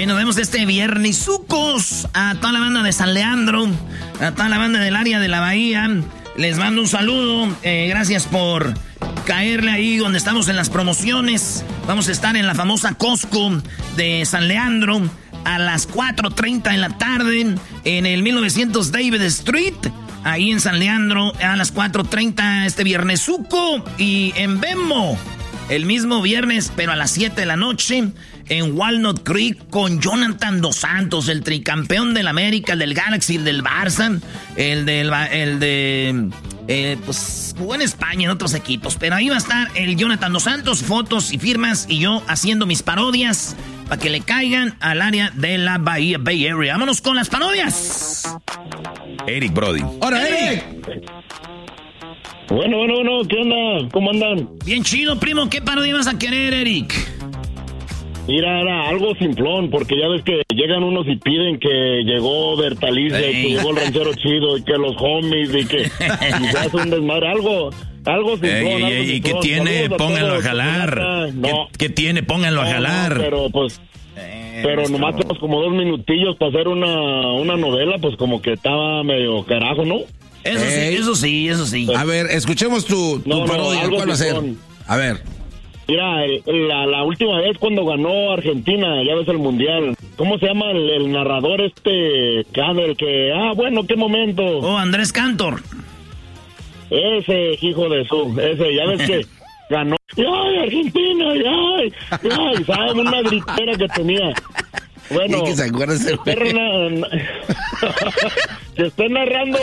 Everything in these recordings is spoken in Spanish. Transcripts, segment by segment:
Nos vemos este viernesucos. A toda la banda de San Leandro, a toda la banda del área de la Bahía, les mando un saludo. Gracias por caerle ahí donde estamos en las promociones. Vamos a estar en la famosa Costco de San Leandro a las 4:30 de la tarde en el 1900 David Street, ahí en San Leandro, a las 4:30 este viernesuco. Y en Venmo, el mismo viernes, pero a las 7 de la noche, en Walnut Creek con Jonathan Dos Santos, el tricampeón del América, el del Galaxy, el del Barça, pues jugó en España en otros equipos, pero ahí va a estar el Jonathan Dos Santos, fotos y firmas, y yo haciendo mis parodias para que le caigan al área de la Bahía, Bay Area. Vámonos con las parodias. Eric Brody. ¡Hola, Eric! Bueno, ¿qué onda? ¿Cómo andan? Bien chido, primo. ¿Qué parodia vas a querer, Eric? Mira, era algo simplón, porque ya ves que llegan unos y piden que llegó Bertalicia, y que llegó el ranchero chido, y que los homies, y que y se hace un desmadre, algo simplón. ¿Y qué tiene? Pónganlo a jalar. No. ¿Qué tiene? Pónganlo a jalar. Pero nomás tenemos como 2 minutillos para hacer una novela, pues como que estaba medio carajo, ¿no? Eso sí. A ver, escuchemos tu parodia. ¿Cuál va a ser? A ver. Mira, la última vez cuando ganó Argentina, ya ves el Mundial, ¿cómo se llama el narrador Cader? ¿Qué momento? Oh, Andrés Cantor. Ese hijo de ya ves que ganó. ¡Ay, Argentina! ¡Ay! ¿Sabes? Una gritera que tenía. Bueno, que se acuerda ese que esté narrando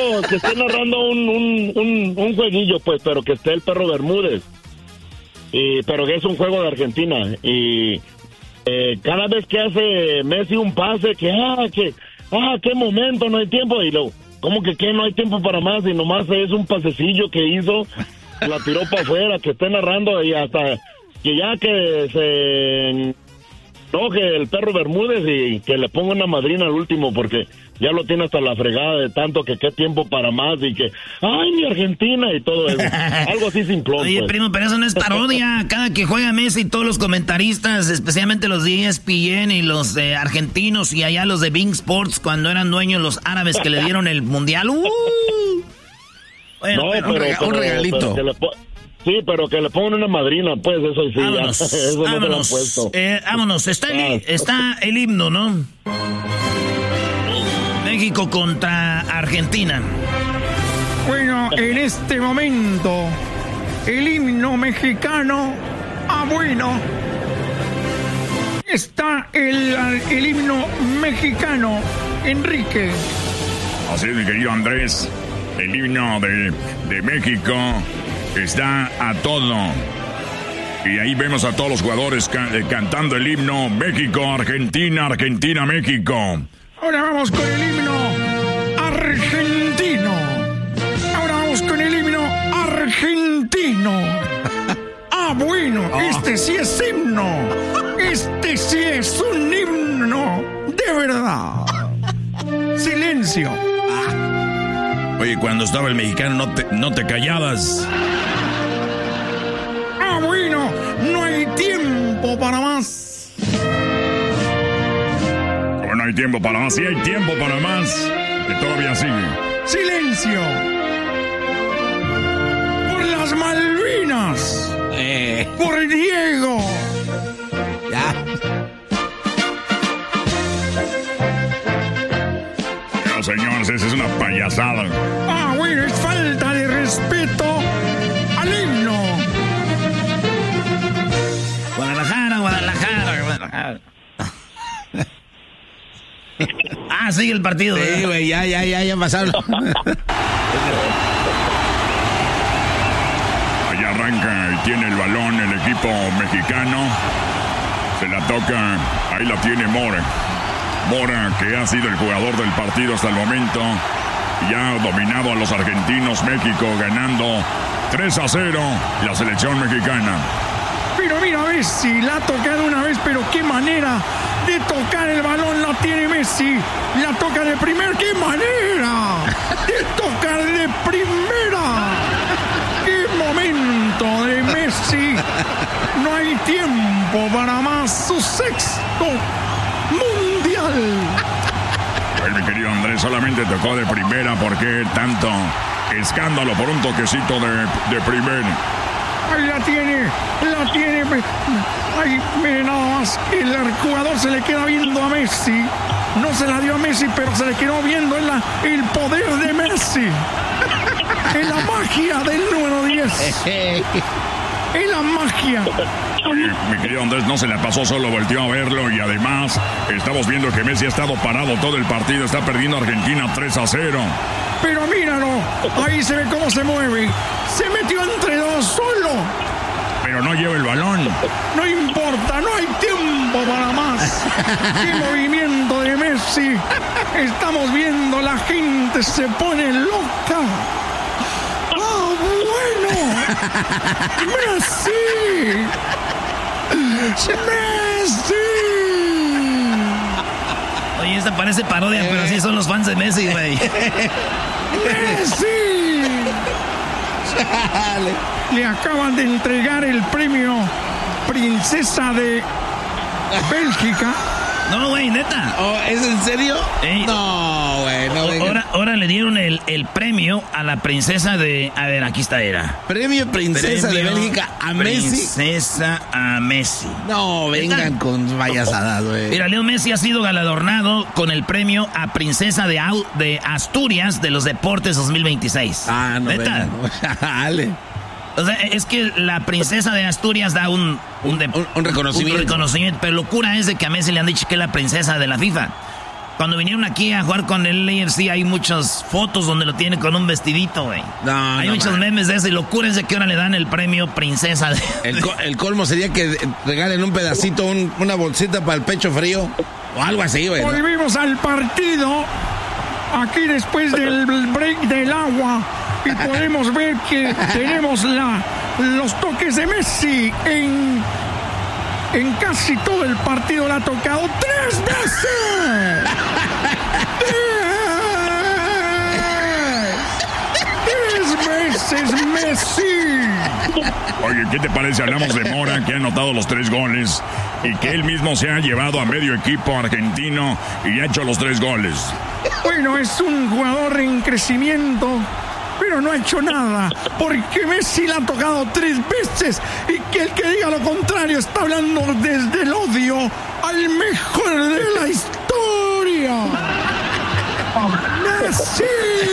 un jueguillo, pues, pero que esté el perro Bermúdez. Pero que es un juego de Argentina. Y cada vez que hace Messi un pase, qué momento, no hay tiempo. Y luego, ¿cómo que no hay tiempo para más? Y nomás es un pasecillo que hizo, la tiró para afuera, que esté narrando, y hasta que ya que se enoje el perro Bermúdez y que le ponga una madrina al último, porque ya lo tiene hasta la fregada de tanto que qué tiempo para más, y que ¡ay, mi Argentina! Y todo eso. Algo así simplón. Oye, pues. primo, pero eso no es parodia. Cada que juega Messi, todos los comentaristas, especialmente los de ESPN y los de argentinos, y allá los de Bing Sports, cuando eran dueños los árabes que le dieron el mundial. Bueno, no, pero un regalito. Sí, pero que le pongan una madrina, pues, eso sí. Vámonos, eso vámonos. no se lo han puesto. Vámonos, está el himno, ¿no? México contra Argentina. Bueno, en este momento, el himno mexicano, bueno, está el himno mexicano, Enrique. Así es, mi querido Andrés, el himno de México está a todo. Y ahí vemos a todos los jugadores cantando el himno México, Argentina, Argentina, México. Ahora vamos con el himno argentino. Ahora vamos con el himno argentino. Bueno, este sí es himno. Este sí es un himno de verdad. Silencio. Oye, cuando estaba el mexicano no te callabas. Bueno, no hay tiempo para más. No hay tiempo para más, sí hay tiempo para más. Que todavía sigue. Silencio. Por las Malvinas. Por Diego. Ya. No, señores, esa es una payasada. Bueno, es falta de respeto al himno. Guadalajara. Sigue el partido. Sí, güey, ya pasaron. Allá arranca y tiene el balón el equipo mexicano. Se la toca, ahí la tiene Mora. Mora, que ha sido el jugador del partido hasta el momento. Ya ha dominado a los argentinos. México ganando 3-0 la selección mexicana. Pero mira, Messi la ha tocado una vez, pero qué manera de tocar el balón la tiene Messi. La toca de primera, qué manera de tocar de primera. Qué momento de Messi. No hay tiempo para más. Su sexto mundial. Pues, mi querido Andrés, solamente tocó de primera. ¿Por qué tanto escándalo por un toquecito de primera? Ahí la tiene. Ay, mire nada más, el jugador se le queda viendo a Messi. No se la dio a Messi, pero se le quedó viendo el poder de Messi. En la magia del número 10. En la magia. Oye, mi querido Andrés, no se la pasó, solo volteó a verlo. Y además, estamos viendo que Messi ha estado parado todo el partido. Está perdiendo Argentina 3-0. Pero míralo, ahí se ve cómo se mueve. Se metió entre dos solo. Pero no lleva el balón. No importa, no hay tiempo para más. ¡Qué movimiento de Messi! Estamos viendo, la gente se pone loca. ¡Ah, bueno! ¡Messi! ¡Messi! Oye, esta parece parodia, pero sí son los fans de Messi, güey. ¡Messi! Le acaban de entregar el premio Princesa de Bélgica. No, güey, neta. Oh, ¿es en serio? Ey. No, güey, no. Ahora le dieron el premio a la princesa de... A ver, aquí está, era. Premio Princesa de Bélgica a Messi. Princesa a Messi. No, vengan con payasadas, güey. Mira, Leo Messi ha sido galardonado con el premio a Princesa de Asturias de los Deportes 2026. Ah, no, ¿neta? Dale. O sea, es que la princesa de Asturias da un reconocimiento. Un reconocimiento, pero locura es de que a Messi le han dicho que es la princesa de la FIFA. Cuando vinieron aquí a jugar con el AFC hay muchas fotos donde lo tiene con un vestidito, güey. Hay muchos memes de eso y locura es de que ahora le dan el premio princesa de... El colmo sería que regalen un pedacito, una bolsita para el pecho frío o algo así, güey. Volvimos al partido aquí después del break del agua. Y podemos ver que tenemos los toques de Messi en casi todo el partido. Le ha tocado 3 veces. 3 veces Messi. Oye, ¿qué te parece? Hablamos de Mora, que ha anotado los 3 goles y que él mismo se ha llevado a medio equipo argentino y ha hecho los 3 goles. Bueno, es un jugador en crecimiento, pero no ha hecho nada, porque Messi le ha tocado 3 veces y que el que diga lo contrario está hablando desde el odio al mejor de la historia. ¡Messi!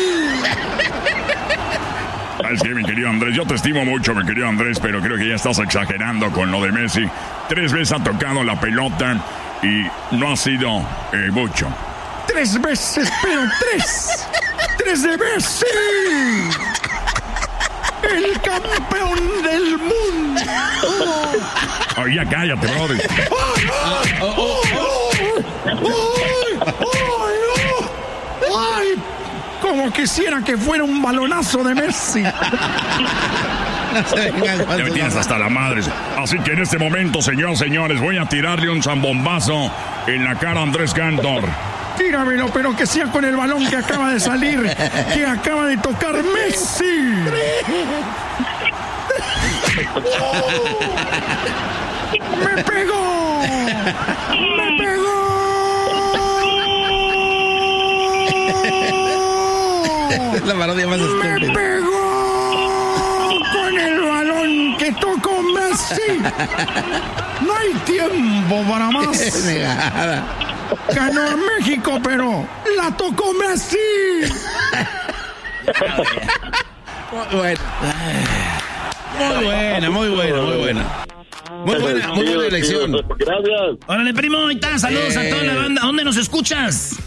Así, mi querido Andrés, yo te estimo mucho, mi querido Andrés, pero creo que ya estás exagerando con lo de Messi. 3 veces ha tocado la pelota y no ha sido mucho. 3 veces, pero 3. 3 de Messi. El campeón del mundo. Oye, ya cállate, brother. ¡Ay! Como quisiera que fuera un balonazo de Messi. Ya me tienes hasta la madre. Así que en este momento, señores, voy a tirarle un zambombazo en la cara a Andrés Cantor. Tíramelo, pero que sea con el balón que acaba de salir, que acaba de tocar Messi. ¡Me pegó! ¡Me pegó! Es la parodia más estúpida. ¡Me pegó! Con el balón que tocó Messi. No hay tiempo para más. Ganó a México, pero la tocó Messi. Muy buena elección. Gracias. Órale, primo, ahí está, saludos a toda la banda. ¿Dónde nos escuchas?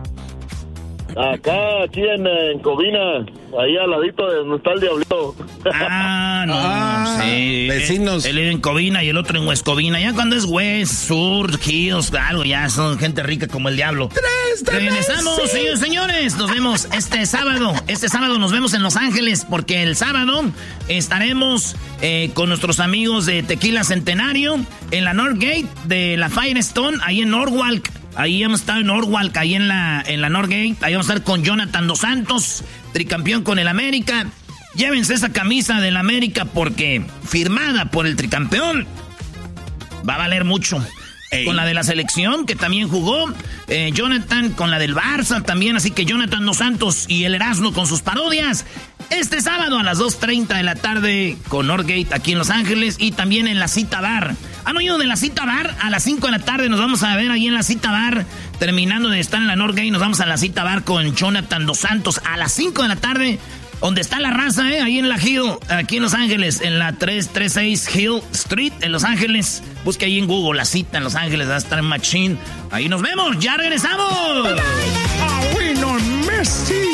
Acá, aquí en Covina, ahí al ladito de donde está el Diablito. Ah, no, sí. Vecinos. Él vive en Covina y el otro en Huescovina. Ya cuando es West, Sur, Hills, algo, ya son gente rica como el diablo. Regresamos, señores. Nos vemos este sábado. Este sábado nos vemos en Los Ángeles porque el sábado estaremos con nuestros amigos de Tequila Centenario en la Northgate de la Firestone, ahí en Norwalk. Ahí vamos a estar en Norwalk, ahí en la Northgate. Ahí vamos a estar con Jonathan Dos Santos, tricampeón con el América. Llévense esa camisa del América porque firmada por el tricampeón va a valer mucho. con la de la selección, que también jugó. Jonathan con la del Barça también. Así que Jonathan Dos Santos y el Erasmo con sus parodias. Este sábado a las 2:30 de la tarde con Northgate aquí en Los Ángeles. Y también en la Cita Bar. ¿Han oído de la Cita Bar? A las 5 de la tarde nos vamos a ver ahí en la Cita Bar. Terminando de estar en la Northgate, nos vamos a la Cita Bar con Jonathan Dos Santos a las 5 de la tarde. Donde está la raza, ahí en la Hill, aquí en Los Ángeles, en la 336 Hill Street, en Los Ángeles. Busque ahí en Google la cita en Los Ángeles, va a estar en Machine. Ahí nos vemos, ya regresamos. ¡Ah, bueno, Messi!